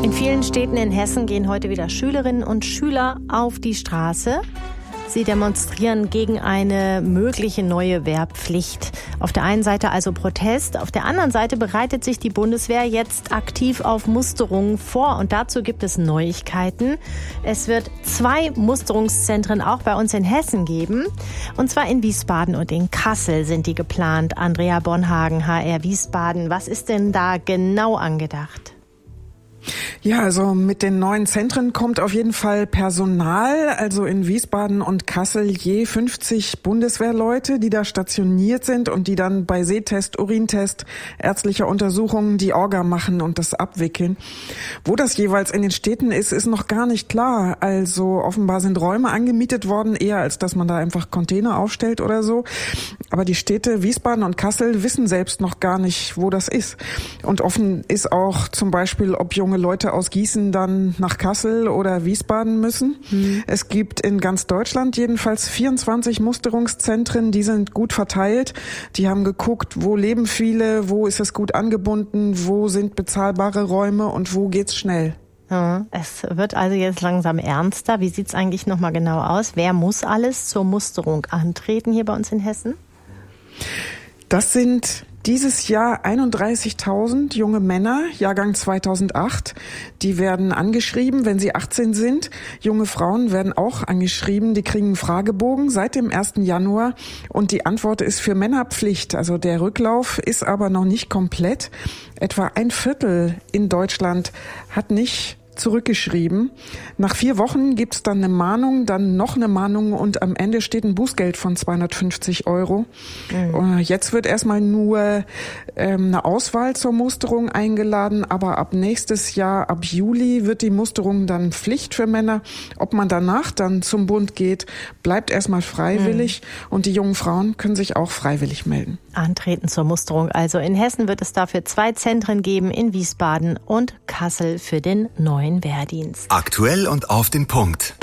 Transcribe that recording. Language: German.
In vielen Städten in Hessen gehen heute wieder Schülerinnen und Schüler auf die Straße. Sie demonstrieren gegen eine mögliche neue Wehrpflicht. Auf der einen Seite also Protest, auf der anderen Seite bereitet sich die Bundeswehr jetzt aktiv auf Musterungen vor. Und dazu gibt es Neuigkeiten. Es wird 2 Musterungszentren auch bei uns in Hessen geben. Und zwar in Wiesbaden und in Kassel sind die geplant. Andrea Bonhagen, HR Wiesbaden. Was ist denn da genau angedacht? Ja, also mit den neuen Zentren kommt auf jeden Fall Personal, also in Wiesbaden und Kassel je 50 Bundeswehrleute, die da stationiert sind und die dann bei Sehtest, Urintest, ärztlicher Untersuchungen die Orga machen und das abwickeln. Wo das jeweils in den Städten ist, ist noch gar nicht klar. Also offenbar sind Räume angemietet worden, eher als dass man da einfach Container aufstellt oder so. Aber die Städte Wiesbaden und Kassel wissen selbst noch gar nicht, wo das ist. Und offen ist auch zum Beispiel, ob junge Leute aus Gießen dann nach Kassel oder Wiesbaden müssen. Es gibt in ganz Deutschland jedenfalls 24 Musterungszentren, die sind gut verteilt. Die haben geguckt, wo leben viele, wo ist es gut angebunden, wo sind bezahlbare Räume und wo geht's schnell. Es wird also jetzt langsam ernster. Wie sieht's eigentlich nochmal genau aus? Wer muss alles zur Musterung antreten hier bei uns in Hessen? Das sind dieses Jahr 31.000 junge Männer, Jahrgang 2008. Die werden angeschrieben, wenn sie 18 sind. Junge Frauen werden auch angeschrieben. Die kriegen einen Fragebogen seit dem 1. Januar. Und die Antwort ist für Männer Pflicht. Also der Rücklauf ist aber noch nicht komplett. Etwa 1/4 in Deutschland hat nicht zurückgeschrieben. Nach 4 Wochen gibt's dann eine Mahnung, dann noch eine Mahnung und am Ende steht ein Bußgeld von 250 €. Jetzt wird erstmal nur eine Auswahl zur Musterung eingeladen, aber ab nächstes Jahr, ab Juli, wird die Musterung dann Pflicht für Männer. Ob man danach dann zum Bund geht, bleibt erstmal freiwillig und die jungen Frauen können sich auch freiwillig melden. Antreten zur Musterung. Also in Hessen wird es dafür 2 Zentren geben, in Wiesbaden und Kassel für den neuen Wehrdienst. Aktuell und auf den Punkt.